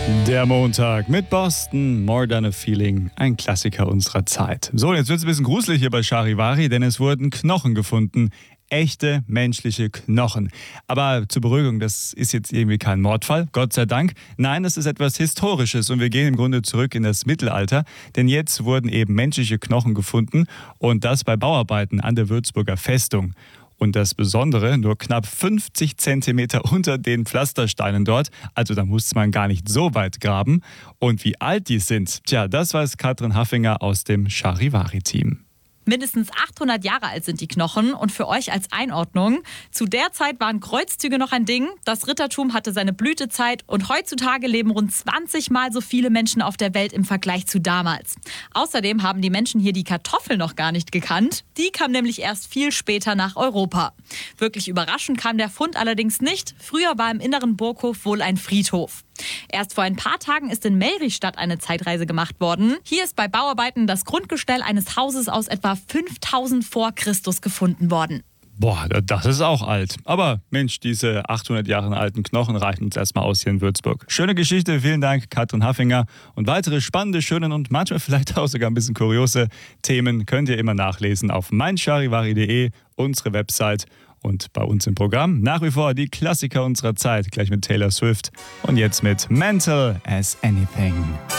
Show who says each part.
Speaker 1: Der Montag mit Boston, More Than a Feeling, ein Klassiker unserer Zeit. So, jetzt wird es ein bisschen gruselig hier bei Charivari, denn es wurden Knochen gefunden. Echte menschliche Knochen. Aber zur Beruhigung, das ist jetzt irgendwie kein Mordfall, Gott sei Dank. Nein, das ist etwas Historisches und wir gehen im Grunde zurück in das Mittelalter. Denn jetzt wurden eben menschliche Knochen gefunden und das bei Bauarbeiten an der Würzburger Festung. Und das Besondere, nur knapp 50 Zentimeter unter den Pflastersteinen dort. Also da musste man gar nicht so weit graben. Und wie alt die sind, tja, das weiß Katrin Haffinger aus dem Charivari-Team.
Speaker 2: Mindestens 800 Jahre alt sind die Knochen und für euch als Einordnung: Zu der Zeit waren Kreuzzüge noch ein Ding, das Rittertum hatte seine Blütezeit und heutzutage leben rund 20 Mal so viele Menschen auf der Welt im Vergleich zu damals. Außerdem haben die Menschen hier die Kartoffel noch gar nicht gekannt. Die kam nämlich erst viel später nach Europa. Wirklich überraschend kam der Fund allerdings nicht. Früher war im inneren Burghof wohl ein Friedhof. Erst vor ein paar Tagen ist in Melrichstadt eine Zeitreise gemacht worden. Hier ist bei Bauarbeiten das Grundgestell eines Hauses aus etwa 5000 vor Christus gefunden worden.
Speaker 1: Boah, das ist auch alt. Aber Mensch, diese 800 Jahre alten Knochen reichen uns erstmal aus hier in Würzburg. Schöne Geschichte, vielen Dank, Katrin Haffinger. Und weitere spannende, schöne und manchmal vielleicht auch sogar ein bisschen kuriose Themen könnt ihr immer nachlesen auf meincharivari.de, unsere Website. Und bei uns im Programm nach wie vor die Klassiker unserer Zeit, gleich mit Taylor Swift und jetzt mit Mental as Anything.